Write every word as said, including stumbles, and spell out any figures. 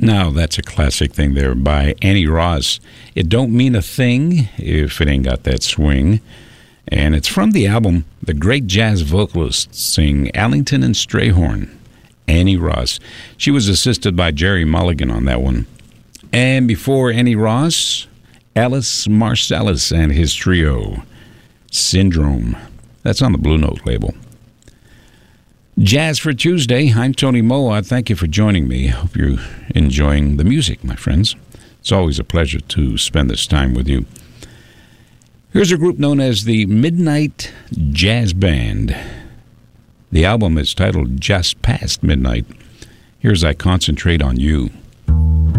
Now, that's a classic thing there by Annie Ross. It don't mean a thing if it ain't got that swing. And it's from the album The Great Jazz Vocalists Sing Allington and Strayhorn. Annie Ross. She was assisted by Jerry Mulligan on that one. And before Annie Ross, Alice Marsalis and his trio, Syndrome. That's on the Blue Note label. Jazz for Tuesday. I'm Tony Moa. Thank you for joining me. Hope you're enjoying the music, my friends. It's always a pleasure to spend this time with you. Here's a group known as the Midnight Jazz Band. The album is titled Just Past Midnight. Here's I Concentrate on You.